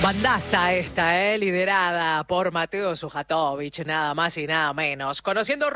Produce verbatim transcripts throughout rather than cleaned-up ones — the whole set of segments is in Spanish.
Bandaza esta, eh, liderada por Mateo Sujatovich, nada más y nada menos. Conociendo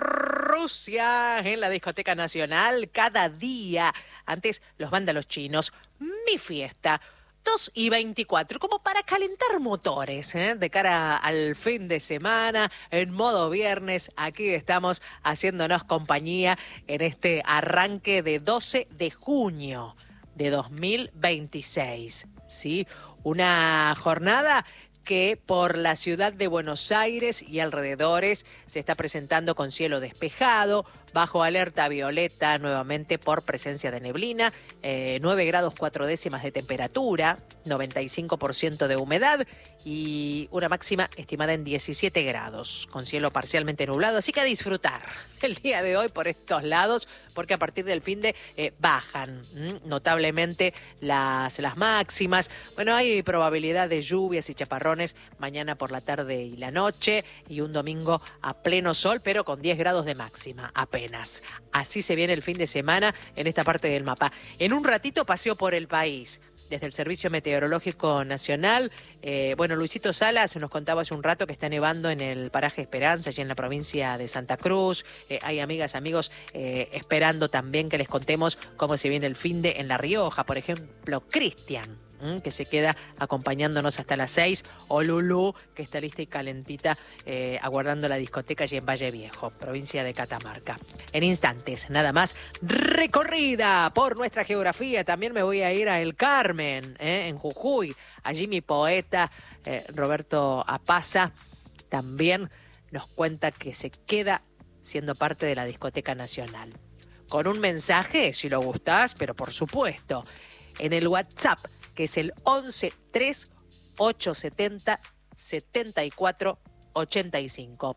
Rusia en la Discoteca Nacional cada día. Antes, los vándalos chinos. Mi fiesta. dos y veinticuatro, como para calentar motores, ¿eh? De cara al fin de semana, en modo viernes. Aquí estamos haciéndonos compañía en este arranque de doce de junio de dos mil veintiséis. ¿Sí? Una jornada que por la ciudad de Buenos Aires y alrededores se está presentando con cielo despejado, bajo alerta violeta nuevamente por presencia de neblina, eh, nueve grados cuatro décimas de temperatura, noventa y cinco por ciento de humedad y una máxima estimada en diecisiete grados, con cielo parcialmente nublado. Así que a disfrutar el día de hoy por estos lados, porque a partir del finde eh, bajan ¿m? notablemente las, las máximas. Bueno, hay probabilidad de lluvias y chaparrones mañana por la tarde y la noche, y un domingo a pleno sol, pero con diez grados de máxima apenas. Así se viene el fin de semana en esta parte del mapa. En un ratito paseo por el país. Desde el Servicio Meteorológico Nacional, eh, bueno, Luisito Salas nos contaba hace un rato que está nevando en el paraje Esperanza, allí en la provincia de Santa Cruz. Eh, hay amigas, amigos, eh, esperando también que les contemos cómo se viene el finde en La Rioja. Por ejemplo, Cristian, que se queda acompañándonos hasta las seis, o Lulú, que está lista y calentita, eh, aguardando la discoteca allí en Valle Viejo, provincia de Catamarca. En instantes, nada más, recorrida por nuestra geografía. También me voy a ir a El Carmen, eh, en Jujuy. Allí mi poeta, eh, Roberto Apaza, también nos cuenta que se queda siendo parte de la Discoteca Nacional. Con un mensaje, si lo gustás, pero por supuesto, en el WhatsApp, que es el once tres ocho setenta setenta y cuatro ochenta y cinco.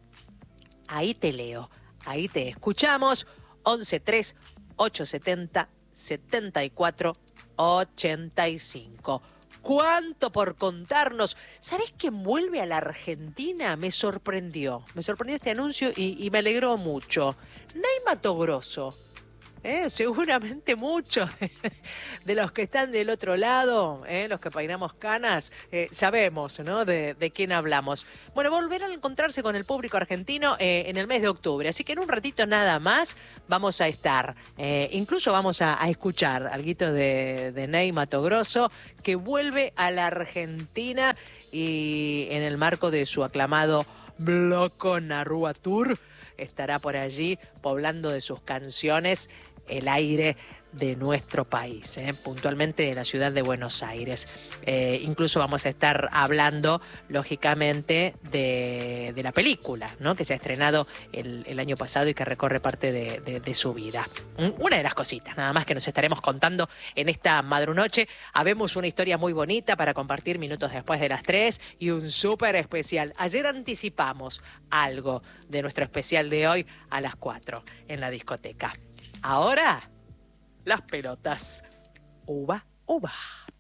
Ahí te leo, ahí te escuchamos. once tres ocho setenta setenta y cuatro ochenta y cinco. ¿Cuánto por contarnos? ¿Sabés quién vuelve a la Argentina? Me sorprendió. Me sorprendió este anuncio y, y me alegró mucho. Ney Matogrosso. Eh, seguramente muchos de los que están del otro lado, eh, los que peinamos canas, eh, sabemos, ¿no?, de, de quién hablamos. Bueno, volverán a encontrarse con el público argentino eh, en el mes de octubre, así que en un ratito nada más vamos a estar, eh, incluso vamos a, a escuchar alguito de, de Ney Matogrosso, que vuelve a la Argentina y en el marco de su aclamado Bloco Narrúa Tour estará por allí poblando de sus canciones el aire de nuestro país, ¿eh? puntualmente de la ciudad de Buenos Aires. Eh, incluso vamos a estar hablando, lógicamente, de, de la película, ¿no?, que se ha estrenado el, el año pasado y que recorre parte de, de, de su vida. Una de las cositas, nada más, que nos estaremos contando en esta madrunoche. Habemos una historia muy bonita para compartir minutos después de las tres y un súper especial. Ayer anticipamos algo de nuestro especial de hoy a las cuatro en la discoteca. Ahora, las pelotas. Uva, uva.